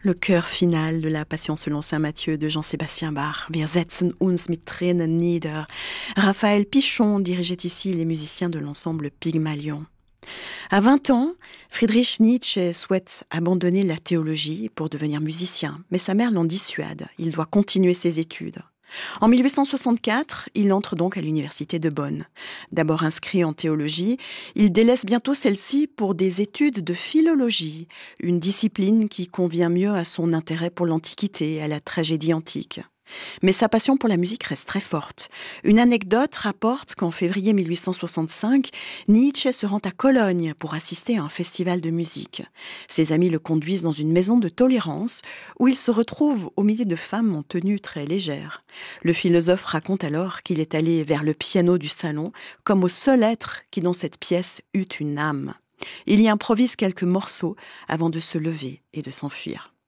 Le chœur final de la Passion selon saint Matthieu de Jean-Sébastien Bach. Wir setzen uns mit Tränen nieder. Raphaël Pichon dirigeait ici les musiciens de l'ensemble Pygmalion. À 20 ans, Friedrich Nietzsche souhaite abandonner la théologie pour devenir musicien, mais sa mère l'en dissuade. Il doit continuer ses études. En 1864, il entre donc à l'université de Bonn. D'abord inscrit en théologie, il délaisse bientôt celle-ci pour des études de philologie, une discipline qui convient mieux à son intérêt pour l'Antiquité et à la tragédie antique. Mais sa passion pour la musique reste très forte. Une anecdote rapporte qu'en février 1865, Nietzsche se rend à Cologne pour assister à un festival de musique. Ses amis le conduisent dans une maison de tolérance où il se retrouve au milieu de femmes en tenue très légère. Le philosophe raconte alors qu'il est allé vers le piano du salon comme au seul être qui dans cette pièce eut une âme. Il y improvise quelques morceaux avant de se lever et de s'enfuir.